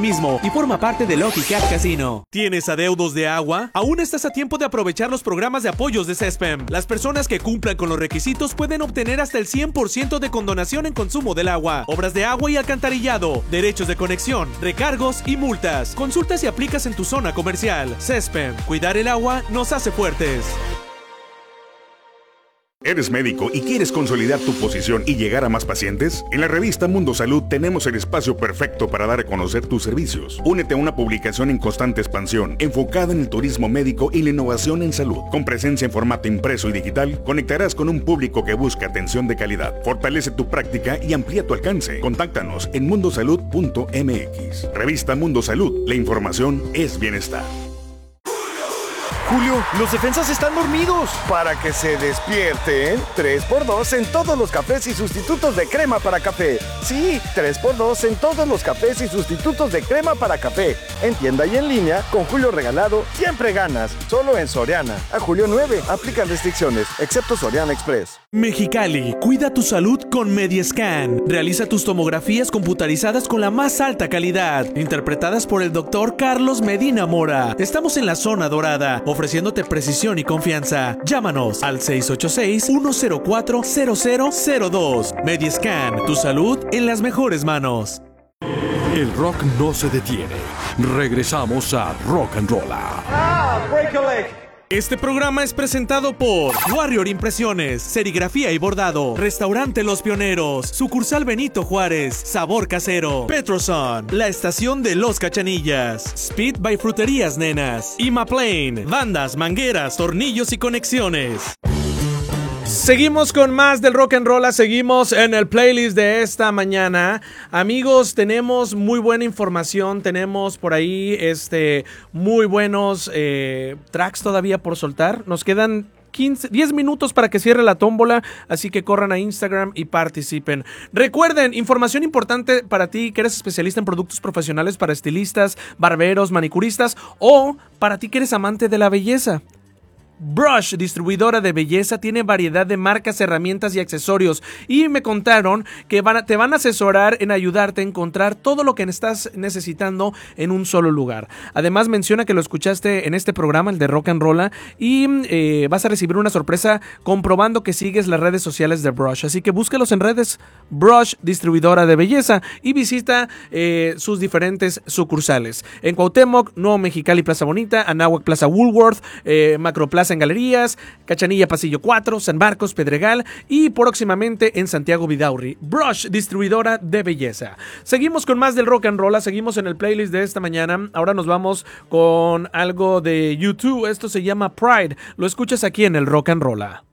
mismo y forma parte de Lucky Cat Casino. ¿Tienes adeudos de agua? Aún estás a tiempo de aprovechar los programas de apoyos de CESPEM. Las personas que cumplan con los requisitos pueden obtener hasta el 100% de condonación en consumo del agua, obras de agua y alcantarillado, derechos de conexión, recargos y multas. Consulta si aplicas en tu zona comercial. CESPEM, cuidar el agua nos hace fuertes. ¿Eres médico y quieres consolidar tu posición y llegar a más pacientes? En la revista Mundo Salud tenemos el espacio perfecto para dar a conocer tus servicios. Únete a una publicación en constante expansión, enfocada en el turismo médico y la innovación en salud. Con presencia en formato impreso y digital, conectarás con un público que busca atención de calidad. Fortalece tu práctica y amplía tu alcance. Contáctanos en mundosalud.mx. Revista Mundo Salud, la información es bienestar. Julio, los defensas están dormidos. Para que se despierten, 3x2 en todos los cafés y sustitutos de crema para café. Sí, 3x2 en todos los cafés y sustitutos de crema para café. En tienda y en línea, con Julio regalado, siempre ganas. Solo en Soriana. A julio 9, aplican restricciones, excepto Soriana Express. Mexicali, cuida tu salud con Mediascan. Realiza tus tomografías computarizadas con la más alta calidad, interpretadas por el doctor Carlos Medina Mora. Estamos en la zona dorada, ofreciéndote precisión y confianza. Llámanos al 686-104-0002. Mediascan, tu salud en las mejores manos. El rock no se detiene. Regresamos a Rock and Rolla. Break a leg. Este programa es presentado por Warrior Impresiones, Serigrafía y Bordado, Restaurante Los Pioneros, Sucursal Benito Juárez, Sabor Casero, Petroson, La Estación de Los Cachanillas, Speed by Fruterías Nenas, Imaplane, bandas, mangueras, tornillos y conexiones. Seguimos con más del Rock and Roll, seguimos en el playlist de esta mañana. Amigos, tenemos muy buena información, tenemos por ahí muy buenos tracks todavía por soltar. Nos quedan 10 minutos para que cierre la tómbola, así que corran a Instagram y participen. Recuerden, información importante para ti que eres especialista en productos profesionales para estilistas, barberos, manicuristas o para ti que eres amante de la belleza. Brush, distribuidora de belleza, tiene variedad de marcas, herramientas y accesorios y me contaron que te van a asesorar en ayudarte a encontrar todo lo que estás necesitando en un solo lugar. Además menciona que lo escuchaste en este programa, el de Rock and Rolla, y vas a recibir una sorpresa comprobando que sigues las redes sociales de Brush, así que búscalos en redes, Brush, distribuidora de belleza, y visita sus diferentes sucursales en Cuauhtémoc, Nuevo Mexicali, Plaza Bonita, Anáhuac, Plaza Woolworth, Macroplaza en Galerías, Cachanilla Pasillo 4, San Marcos, Pedregal y próximamente en Santiago Vidaurri. Brush, distribuidora de belleza. Seguimos con más del Rock and Roll, seguimos en el playlist de esta mañana. Ahora nos vamos con algo de YouTube. Esto se llama Pride. Lo escuchas aquí en el Rock and Roll.